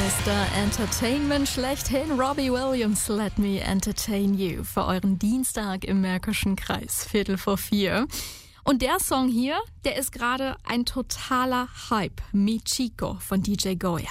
Mr. Entertainment schlechthin, Robbie Williams, Let Me Entertain You, für euren Dienstag im Märkischen Kreis, 3:45. Und der Song hier, der ist gerade ein totaler Hype, Mi Chico von DJ Goya.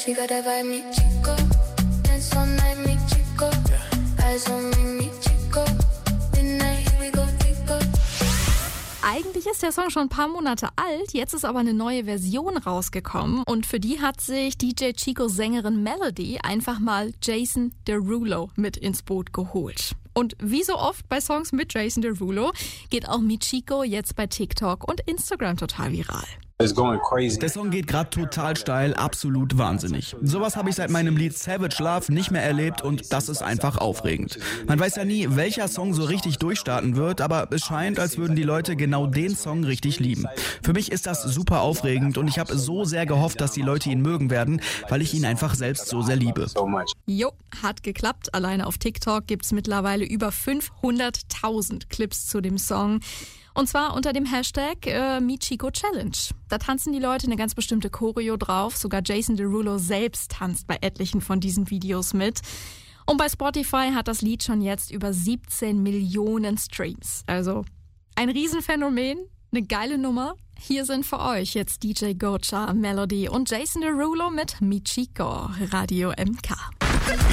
Eigentlich ist der Song schon ein paar Monate alt, jetzt ist aber eine neue Version rausgekommen und für die hat sich DJ Chicos Sängerin Melody einfach mal Jason Derulo mit ins Boot geholt. Und wie so oft bei Songs mit Jason Derulo geht auch Mi Chico jetzt bei TikTok und Instagram total viral. Der Song geht gerade total steil, absolut wahnsinnig. Sowas habe ich seit meinem Lied Savage Love nicht mehr erlebt und das ist einfach aufregend. Man weiß ja nie, welcher Song so richtig durchstarten wird, aber es scheint, als würden die Leute genau den Song richtig lieben. Für mich ist das super aufregend und ich habe so sehr gehofft, dass die Leute ihn mögen werden, weil ich ihn einfach selbst so sehr liebe. Jo, hat geklappt. Alleine auf TikTok gibt's mittlerweile über 500.000 Clips zu dem Song. Und zwar unter dem Hashtag Mi Chico Challenge. Da tanzen die Leute eine ganz bestimmte Choreo drauf. Sogar Jason Derulo selbst tanzt bei etlichen von diesen Videos mit. Und bei Spotify hat das Lied schon jetzt über 17 Millionen Streams. Also ein Riesenphänomen, eine geile Nummer. Hier sind für euch jetzt DJ Gocha, Melody und Jason Derulo mit Mi Chico, Radio MK.